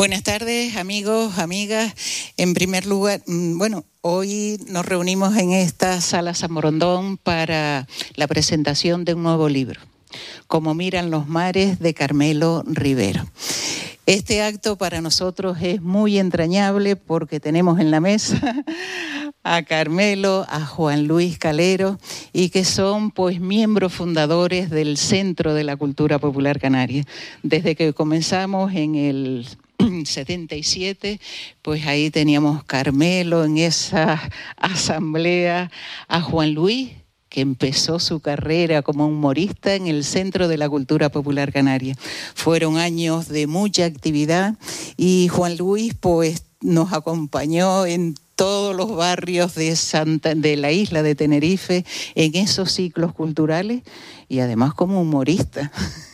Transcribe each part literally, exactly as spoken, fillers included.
Buenas tardes, amigos, amigas. En primer lugar, bueno, hoy nos reunimos en esta sala San Borondón para la presentación de un nuevo libro, Como miran los mares, de Carmelo Rivero. Este acto para nosotros es muy entrañable porque tenemos en la mesa a Carmelo, a Juan Luis Calero, y que son pues miembros fundadores del Centro de la Cultura Popular Canaria. Desde que comenzamos en el setenta y siete, pues ahí teníamos Carmelo en esa asamblea, a Juan Luis, que empezó su carrera como humorista en el Centro de la Cultura Popular Canaria. Fueron años de mucha actividad y Juan Luis pues nos acompañó en todos los barrios de, Santa, de la isla de Tenerife, en esos ciclos culturales y además como humorista.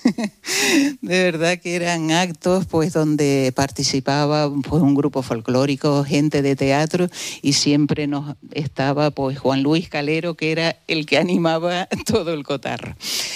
De verdad que eran actos pues donde participaba pues un grupo folclórico, gente de teatro, y siempre nos estaba pues Juan Luis Calero, que era el que animaba todo el cotarro.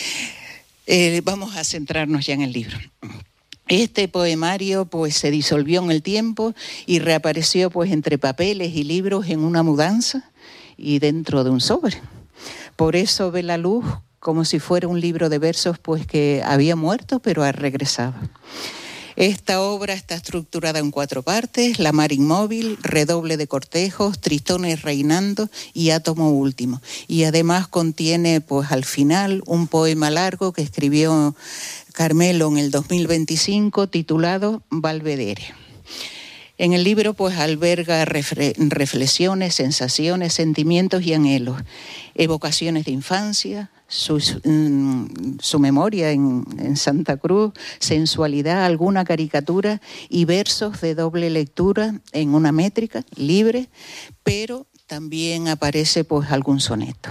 Eh, vamos a centrarnos ya en el libro. Este poemario pues se disolvió en el tiempo y reapareció pues entre papeles y libros en una mudanza y dentro de un sobre. Por eso ve la luz como si fuera un libro de versos pues que había muerto pero ha regresado. Esta obra está estructurada en cuatro partes: La mar inmóvil, Redoble de cortejos, Tristones reinando y Átomo último. Y además contiene pues al final un poema largo que escribió Carmelo en el dos mil veinticinco titulado Belvedere. En el libro pues alberga refre- reflexiones, sensaciones, sentimientos y anhelos, evocaciones de infancia, su, mm, su memoria en, en Santa Cruz, sensualidad, alguna caricatura y versos de doble lectura en una métrica libre, pero también aparece pues algún soneto.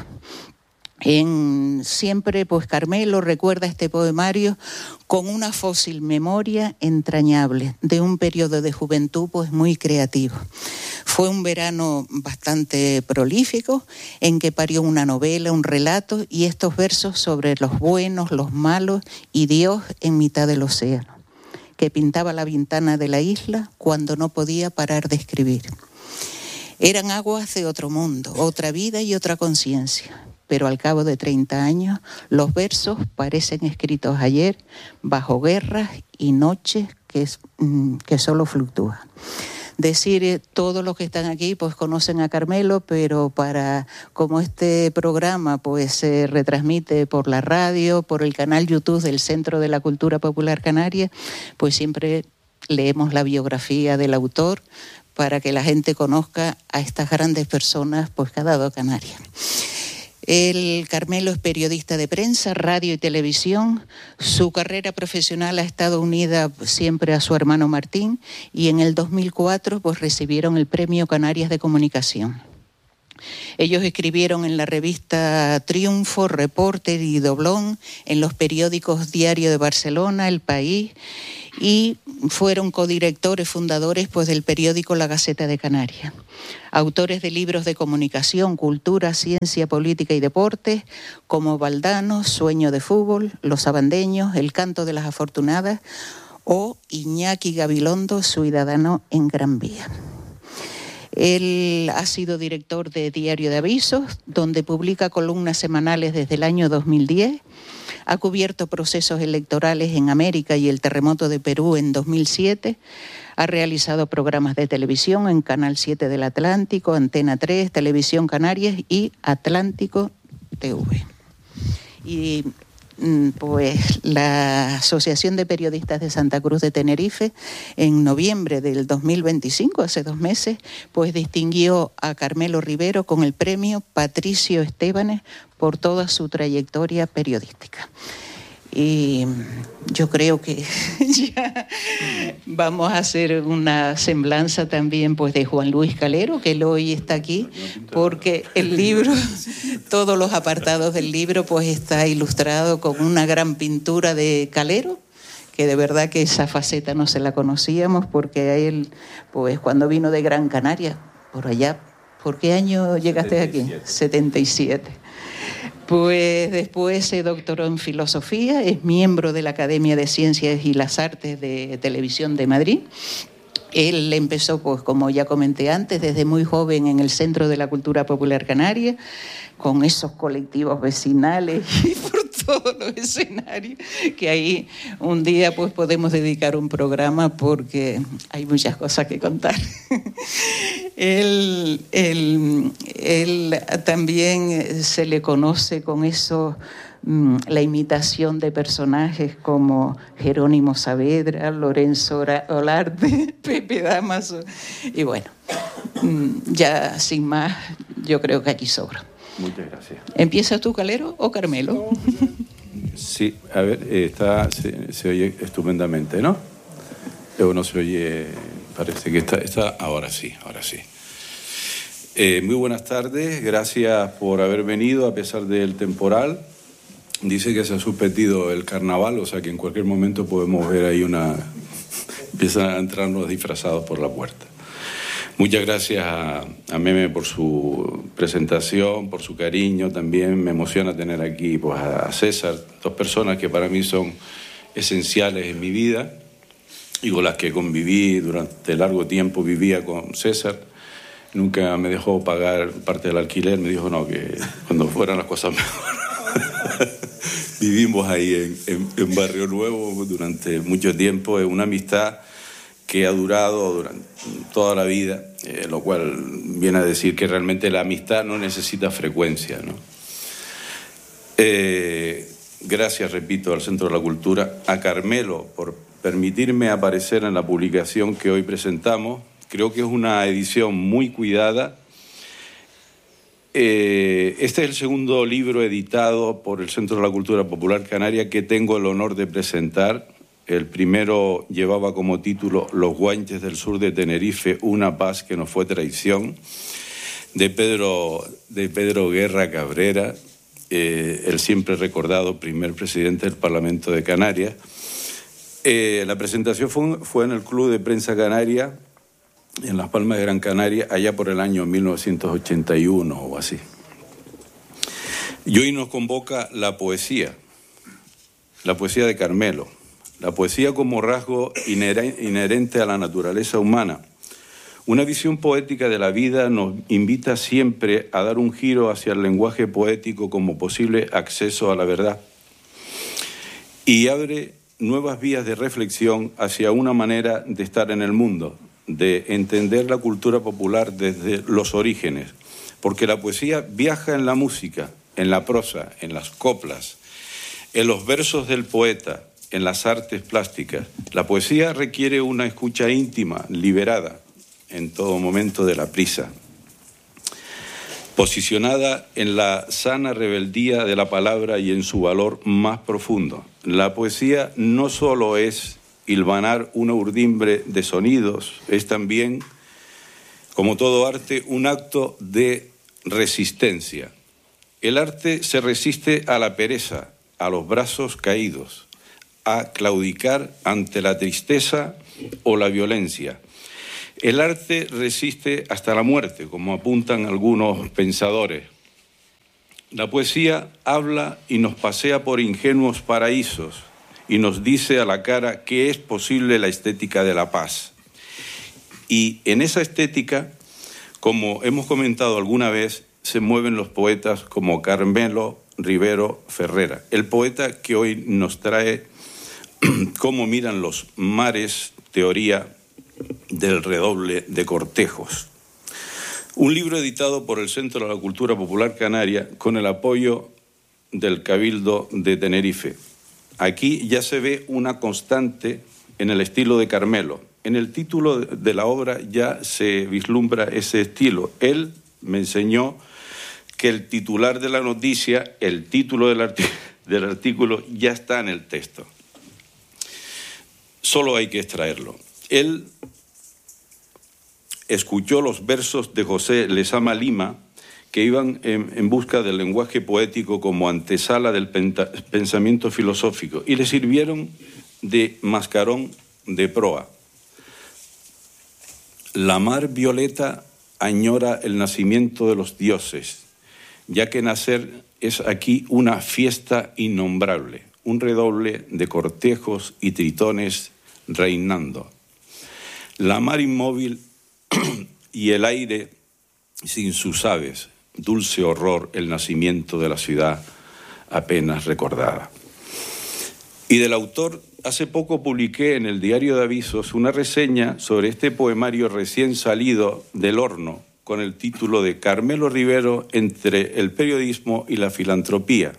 En, siempre pues Carmelo recuerda este poemario con una fósil memoria entrañable de un periodo de juventud pues muy creativo. Fue un verano bastante prolífico en que parió una novela, un relato y estos versos sobre los buenos, los malos y Dios en mitad del océano, que pintaba la ventana de la isla cuando no podía parar de escribir. Eran aguas de otro mundo, otra vida y otra conciencia. Pero al cabo de treinta años, los versos parecen escritos ayer, bajo guerras y noches que, que solo fluctúan. Decir, eh, todos los que están aquí pues conocen a Carmelo, pero para como este programa pues se retransmite por la radio, por el canal YouTube del Centro de la Cultura Popular Canaria, pues siempre leemos la biografía del autor para que la gente conozca a estas grandes personas pues que ha dado a Canarias. El Carmelo es periodista de prensa, radio y televisión. Su carrera profesional ha estado unida siempre a su hermano Martín y en el dos mil cuatro pues, recibieron el Premio Canarias de Comunicación. Ellos escribieron en la revista Triunfo, Repórter y Doblón, en los periódicos Diario de Barcelona, El País, y fueron codirectores fundadores pues, del periódico La Gaceta de Canarias. Autores de libros de comunicación, cultura, ciencia, política y deportes, como Valdano, Sueño de fútbol, Los Abandeños, El canto de las afortunadas o Iñaki Gabilondo, Ciudadano en Gran Vía. Él ha sido director de Diario de Avisos, donde publica columnas semanales desde el año dos mil diez. Ha cubierto procesos electorales en América y el terremoto de Perú en dos mil siete. Ha realizado programas de televisión en Canal siete del Atlántico, Antena tres, Televisión Canarias y Atlántico T V. Y pues la Asociación de Periodistas de Santa Cruz de Tenerife, en noviembre del dos mil veinticinco, hace dos meses, pues distinguió a Carmelo Rivero con el premio Patricio Estébanes por toda su trayectoria periodística. Y yo creo que ya vamos a hacer una semblanza también pues de Juan Luis Calero, que él hoy está aquí, porque el libro, todos los apartados del libro pues está ilustrado con una gran pintura de Calero, que de verdad que esa faceta no se la conocíamos, porque a él, pues cuando vino de Gran Canaria, por allá, ¿por qué año llegaste aquí? setenta y siete. Pues después se doctoró en filosofía, es miembro de la Academia de Ciencias y las Artes de Televisión de Madrid. Él empezó, pues como ya comenté antes, desde muy joven en el Centro de la Cultura Popular Canaria, con esos colectivos vecinales y por todos los escenarios, que ahí un día pues podemos dedicar un programa porque hay muchas cosas que contar. él, él, él también se le conoce con esos... la imitación de personajes como Jerónimo Saavedra, Lorenzo Olarte, Pepe Damaso, y bueno, ya sin más, yo creo que aquí sobra. Muchas gracias. ¿Empiezas tú, Calero, o Carmelo? Sí, a ver, está, se, se oye estupendamente, ¿no? Luego no se oye, parece que está, está ahora sí, ahora sí. Eh, muy buenas tardes, gracias por haber venido a pesar del temporal. Dice que se ha suspendido el carnaval, o sea que en cualquier momento podemos ver ahí una... empiezan a entrarnos disfrazados por la puerta. Muchas gracias a, a Meme por su presentación, por su cariño. También me emociona tener aquí pues, a César, dos personas que para mí son esenciales en mi vida y con las que conviví durante largo tiempo. Vivía con César, nunca me dejó pagar parte del alquiler, me dijo no, que cuando fueran las cosas mejor. Vivimos ahí en, en, en Barrio Nuevo durante mucho tiempo. Es una amistad que ha durado durante toda la vida, eh, lo cual viene a decir que realmente la amistad no necesita frecuencia, ¿no? Eh, gracias, repito, al Centro de la Cultura, a Carmelo por permitirme aparecer en la publicación que hoy presentamos. Creo que es una edición muy cuidada. Eh, este es el segundo libro editado por el Centro de la Cultura Popular Canaria que tengo el honor de presentar. El primero llevaba como título Los Guanches del Sur de Tenerife, una paz que no fue traición, de Pedro, de Pedro Guerra Cabrera, eh, el siempre recordado primer presidente del Parlamento de Canarias. Eh, la presentación fue, fue en el Club de Prensa Canaria, en Las Palmas de Gran Canaria, allá por el año mil novecientos ochenta y uno o así. Y hoy nos convoca la poesía, la poesía de Carmelo, la poesía como rasgo inherente a la naturaleza humana. Una visión poética de la vida nos invita siempre a dar un giro hacia el lenguaje poético como posible acceso a la verdad y abre nuevas vías de reflexión hacia una manera de estar en el mundo, de entender la cultura popular desde los orígenes, porque la poesía viaja en la música, en la prosa, en las coplas, en los versos del poeta, en las artes plásticas. La poesía requiere una escucha íntima, liberada, en todo momento de la prisa, posicionada en la sana rebeldía de la palabra y en su valor más profundo. La poesía no solo es hilvanar una urdimbre de sonidos, es también, como todo arte, un acto de resistencia. El arte se resiste a la pereza, a los brazos caídos, a claudicar ante la tristeza o la violencia. El arte resiste hasta la muerte, como apuntan algunos pensadores. La poesía habla y nos pasea por ingenuos paraísos y nos dice a la cara que es posible la estética de la paz. Y en esa estética, como hemos comentado alguna vez, se mueven los poetas como Carmelo Rivero Ferrera, el poeta que hoy nos trae Cómo miran los mares, teoría del redoble de cortejos. Un libro editado por el Centro de la Cultura Popular Canaria con el apoyo del Cabildo de Tenerife. Aquí ya se ve una constante en el estilo de Carmelo. En el título de la obra ya se vislumbra ese estilo. Él me enseñó que el titular de la noticia, el título del, arti- del artículo ya está en el texto. Solo hay que extraerlo. Él escuchó los versos de José Lezama Lima, que iban en, en busca del lenguaje poético como antesala del penta, pensamiento filosófico, y le sirvieron de mascarón de proa. La mar violeta añora el nacimiento de los dioses. ya que nacer es aquí una fiesta innombrable, un redoble de cortejos y tritones reinando. La mar inmóvil y el aire sin sus aves, dulce horror el nacimiento de la ciudad apenas recordada. Y del autor, hace poco publiqué en el Diario de Avisos una reseña sobre este poemario recién salido del horno con el título de Carmelo Rivero entre el periodismo y la filantropía.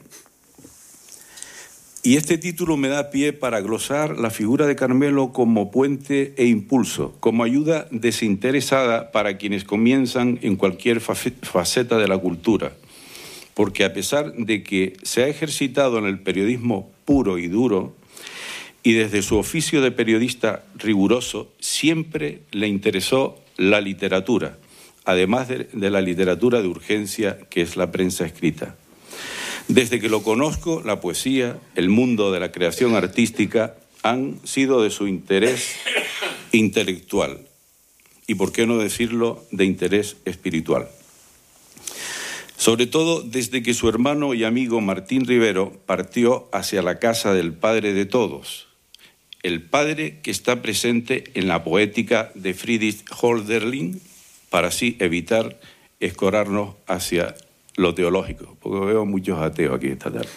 Y este título me da pie para glosar la figura de Carmelo como puente e impulso, como ayuda desinteresada para quienes comienzan en cualquier faceta de la cultura. Porque a pesar de que se ha ejercitado en el periodismo puro y duro, y desde su oficio de periodista riguroso, siempre le interesó la literatura, además de, de la literatura de urgencia que es la prensa escrita. Desde que lo conozco, la poesía, el mundo de la creación artística han sido de su interés intelectual y, por qué no decirlo, de interés espiritual. Sobre todo desde que su hermano y amigo Martín Rivero partió hacia la casa del padre de todos, el padre que está presente en la poética de Friedrich Hölderlin, para así evitar escorarnos hacia lo teológico, porque veo muchos ateos aquí esta tarde.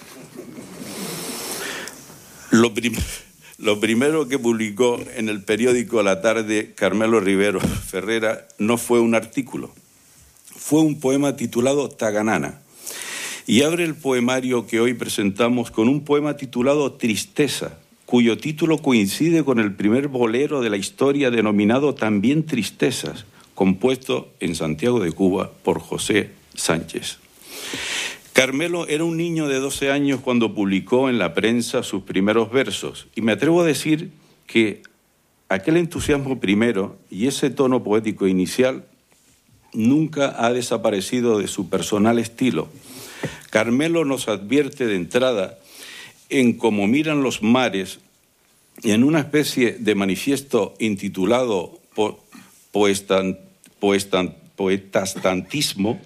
Lo, prim lo primero que publicó en el periódico La Tarde Carmelo Rivero Ferrera no fue un artículo, fue un poema titulado Taganana, y abre el poemario que hoy presentamos con un poema titulado Tristeza, cuyo título coincide con el primer bolero de la historia denominado también Tristezas, compuesto en Santiago de Cuba por José Sánchez. Carmelo era un niño de doce años cuando publicó en la prensa sus primeros versos, y me atrevo a decir que aquel entusiasmo primero y ese tono poético inicial nunca ha desaparecido de su personal estilo. Carmelo nos advierte de entrada en Cómo miran los mares, y en una especie de manifiesto intitulado po Poestan, Poestan, Poetastantismo,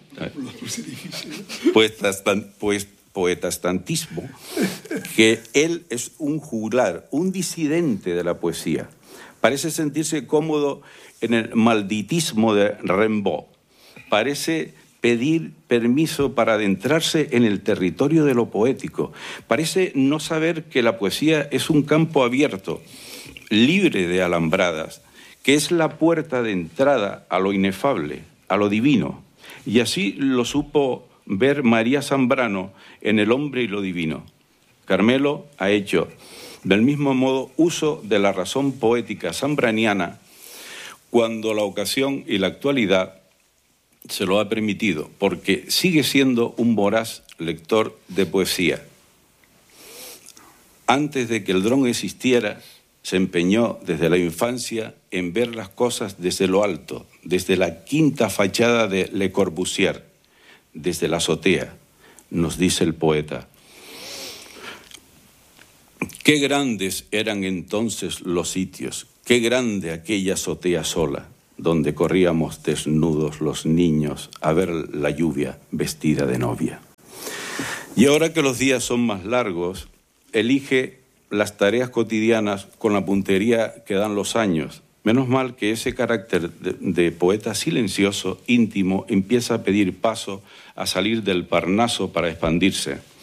Poetastan, poes, Poetastantismo, que él es un juglar, un disidente de la poesía. Parece sentirse cómodo en el malditismo de Rimbaud. Parece pedir permiso para adentrarse en el territorio de lo poético. Parece no saber que la poesía es un campo abierto, libre de alambradas, que es la puerta de entrada a lo inefable, a lo divino. Y así lo supo ver María Zambrano en El hombre y lo divino. Carmelo ha hecho, del mismo modo, uso de la razón poética zambraniana cuando la ocasión y la actualidad se lo ha permitido, porque sigue siendo un voraz lector de poesía. Antes de que el dron existiera, se empeñó desde la infancia en ver las cosas desde lo alto, desde la quinta fachada de Le Corbusier, desde la azotea, nos dice el poeta. Qué grandes eran entonces los sitios, qué grande aquella azotea sola, donde corríamos desnudos los niños a ver la lluvia vestida de novia. Y ahora que los días son más largos, elige las tareas cotidianas con la puntería que dan los años. Menos mal que ese carácter de, de poeta silencioso, íntimo, empieza a pedir paso a salir del Parnaso para expandirse.